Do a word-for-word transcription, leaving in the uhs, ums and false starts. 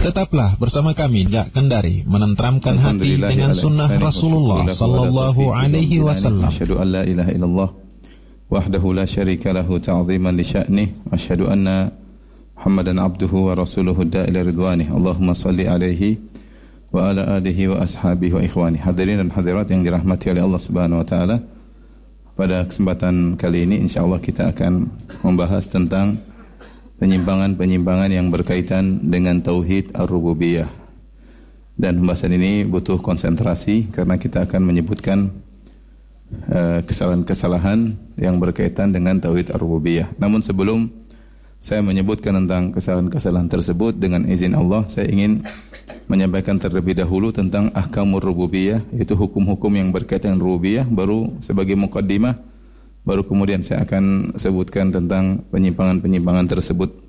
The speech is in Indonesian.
Tetaplah bersama kami Jak Kendari menenteramkan hati dengan sunnah Rasulullah sallallahu alaihi wasallam. Asyhadu an la ilaha illallah wahdahu la syarika lahu ta'ziman li sya'nih. Asyhadu anna Muhammadan abduhu wa rasuluhu da'ila ridwanih. Allahumma salli alaihi wa ala alihi wa ashabihi wa ikhwani. Hadirin dan hadirat yang dirahmati oleh Allah Subhanahu wa taala. Pada kesempatan kali ini insyaallah kita akan membahas tentang penyimpangan-penyimpangan yang berkaitan dengan tauhid ar-rububiyah. Dan pembahasan ini butuh konsentrasi karena kita akan menyebutkan uh, kesalahan-kesalahan yang berkaitan dengan tauhid ar-rububiyah. Namun sebelum saya menyebutkan tentang kesalahan-kesalahan tersebut, dengan izin Allah saya ingin menyampaikan terlebih dahulu tentang ahkamur rububiyah, yaitu hukum-hukum yang berkaitan dengan rububiyah, baru sebagai muqaddimah. Baru kemudian saya akan sebutkan tentang penyimpangan-penyimpangan tersebut.